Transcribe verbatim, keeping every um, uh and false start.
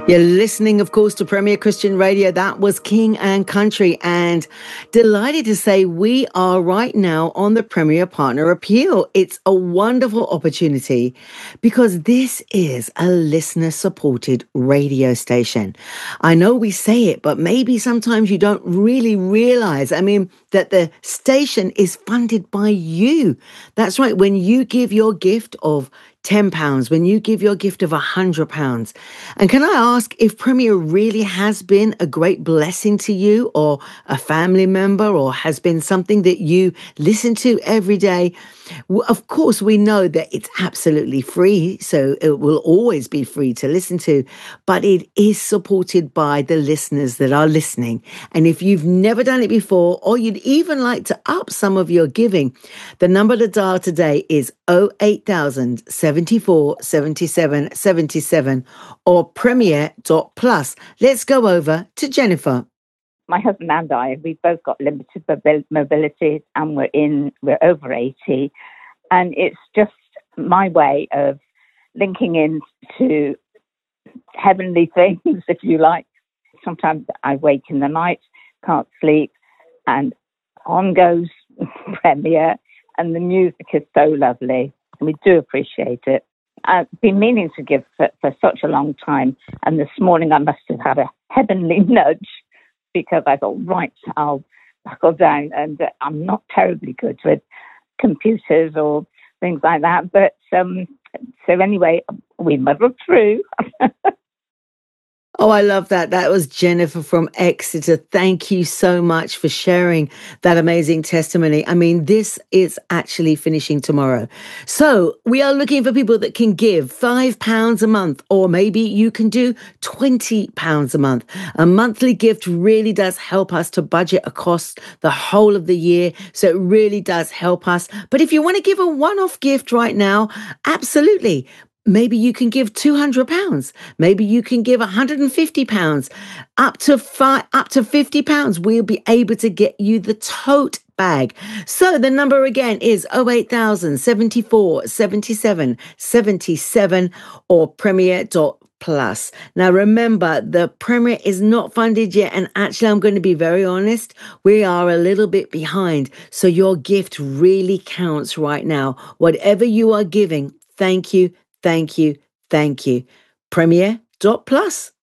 You're listening, of course, to Premier Christian Radio. That was King and Country, and delighted to say we are right now on the Premier Partner Appeal. It's a wonderful opportunity because this is a listener-supported radio station. I know we say it, but maybe sometimes you don't really realize, I mean, that the station is funded by you. That's right. When you give your gift of ten pounds, when you give your gift of one hundred pounds. And can I ask if Premier really has been a great blessing to you, or a family member, or has been something that you listen to every day? Well, of course, we know that it's absolutely free, so it will always be free to listen to, but it is supported by the listeners that are listening. And if you've never done it before, or you'd even like to up some of your giving, the number to dial today is oh eight thousand, seventy-four, seventy-seven, seventy-seven or premier dot plus. Let's go over to Jennifer. My husband and I, we've both got limited mobil- mobility, and we're in, we're over eighty. And it's just my way of linking in to heavenly things, if you like. Sometimes I wake in the night, can't sleep, and on goes Premier, and the music is so lovely. And we do appreciate it. I've been meaning to give for, for such a long time, and this morning I must have had a heavenly nudge, because I thought, right, I'll buckle down. And uh, I'm not terribly good with computers or things like that. But um, so anyway, we muddled through. Oh, I love that. That was Jennifer from Exeter. Thank you so much for sharing that amazing testimony. I mean, this is actually finishing tomorrow. So we are looking for people that can give five pounds a month, or maybe you can do twenty pounds a month. A monthly gift really does help us to budget across the whole of the year. So it really does help us. But if you want to give a one-off gift right now, absolutely. Maybe you can give two hundred pounds. Maybe you can give one hundred fifty pounds. Up to five, up to fifty pounds, we'll be able to get you the tote bag. So the number again is oh eight thousand, seventy-four, seventy-seven, seventy-seven or premier dot plus. Now remember, the Premier is not funded yet, and actually I'm going to be very honest, we are a little bit behind. So your gift really counts right now. Whatever you are giving, thank you. Thank you. Thank you. premier dot plus.